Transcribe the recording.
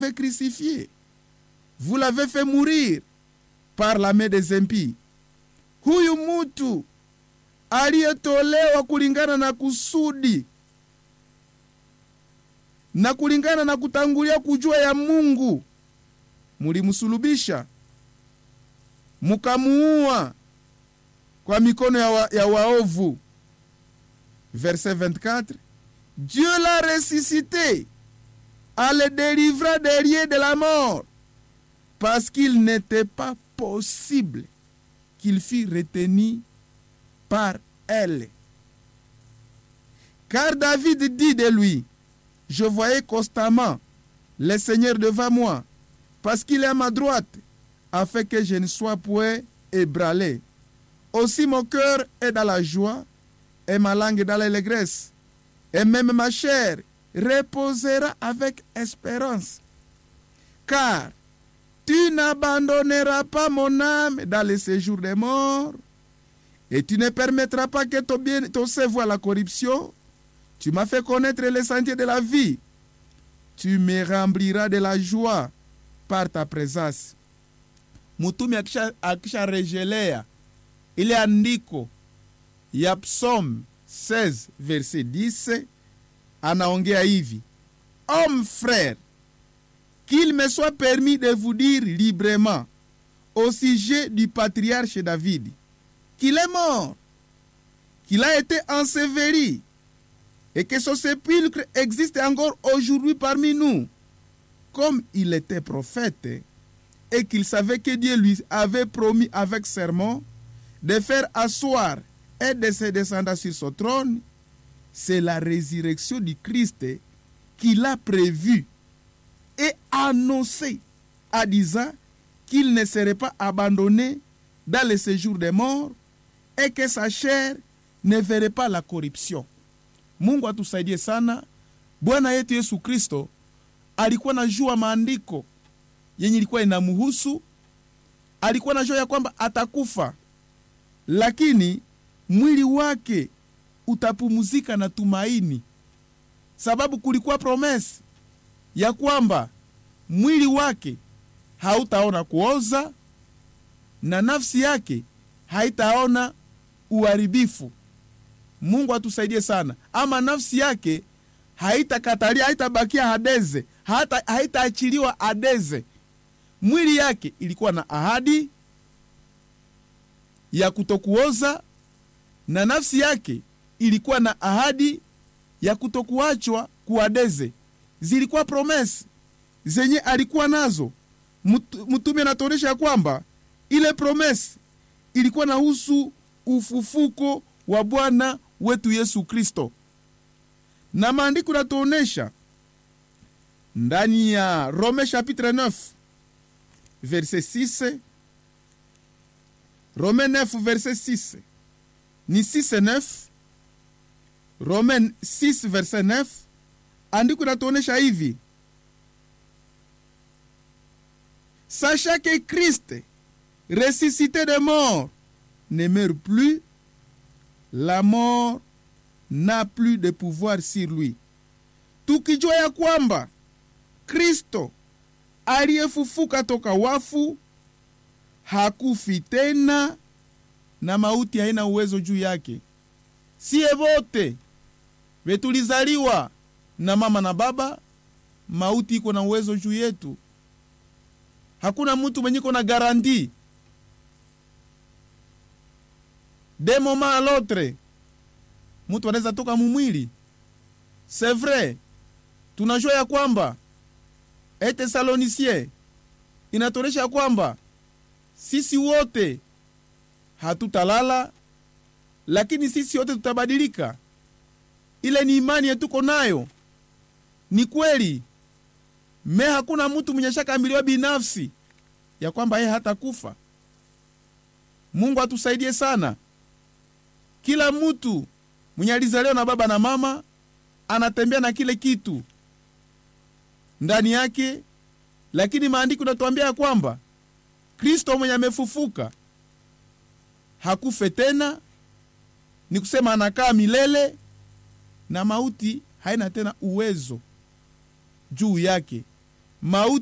l'avez crucifié. Vous l'avez fait mourir par la main des impies. Huyu mtu aliyetolewa kulingana na kusudi na kulingana na kutangulia kujua ya Mungu, mulimsulubisha, mukamuua kwa mikono ya waovu. Verset 24. Dieu l'a ressuscité en le délivrant des liens de la mort, parce qu'il n'était pas possible qu'il fût retenu par elle. Car David dit de lui, je voyais constamment le Seigneur devant moi, parce qu'il est à ma droite, afin que je ne sois point ébranlé. Aussi mon cœur est dans la joie, et ma langue dans l'allégresse, et même ma chair reposera avec espérance. Car tu n'abandonneras pas mon âme dans le séjour des morts, et tu ne permettras pas que ton sein voie la corruption. Tu m'as fait connaître les sentiers de la vie. Tu me rempliras de la joie par ta présence. Mutumi akisha rejelea ile andiko ya Psalm 16 verset 10, anaongea hivi: Homme frère, qu'il me soit permis de vous dire librement au sujet du patriarche David, qu'il est mort, qu'il a été enseveli, et que son sépulcre existe encore aujourd'hui parmi nous. Comme il était prophète, et qu'il savait que Dieu lui avait promis avec serment de faire asseoir et de ses descendants sur son trône, c'est la résurrection du Christ qu'il a prévue et annoncé en disant qu'il ne serait pas abandonné dans le séjour des morts et que sa chair ne verrait pas la corruption. Mungu atusaidie sana. Bwana yetu Yesu Kristo alikuwa najua maandiko yenye ilikuwa inamuhusu. Alikuwa najua ya kwamba atakufa, lakini mwili wake utapumzika na tumaini, sababu kulikuwa promesi ya kwamba mwili wake hautaona kuoza na nafsi yake haitaona uharibifu. Mungu atusaidie sana. Ama nafsi yake haitakatalia, haitabakia hadeze, haitaachiliwa adeze. Mwili yake ilikuwa na ahadi ya kutokuoza, na nafsi yake ilikuwa na ahadi ya kutokuachwa kuadeze. Zilikuwa promesi zenye alikuwa nazo. Mtume anatuonyesha kwamba ile promesi ilikuwa na husu ufufuko wa Bwana wetu Yesu Kristo. Na maandiko yanatuonyesha ndani ya Rome chapitre 9 verset 6, Rome 9 verset 6, ni 6-9, Rome 6 verset 9, andiko yanatuonyesha hivi: Sachant que Christ, ressuscité des morts, ne meurt plus, la mort n'a plus de pouvoir sur lui. Tukijua ya kwamba Kristo aliyefufuka toka wafu hakufi tena, na mauti haina uwezo juu yake. Sie wote vetulizaliwa na mama na baba, mauti iko na uwezo juu yetu. Hakuna mtu mwenye iko na garanti de moment à l'autre mtu anaweza toka mumwili. C'est vrai, tunajua ya kwamba Thessaloniciens inatoresha kwamba sisi wote hatutalala, lakini sisi wote tutabadilika. Ile ni imani yetu tuko nayo. Ni kweli, hakuna mtu mwenye shaka ambiliwa binafsi ya kwamba yeye hatakufa. Mungu atusaidie sana. Kila mtu mwenye alizaliwa na baba na mama anatembea na kile kitu ndani yake, lakini maandiko yanatuambia kwamba Kristo mwenye amefufuka hakufe tena, ni kusema anakaa milele na mauti haina tena uwezo juu yake. mauti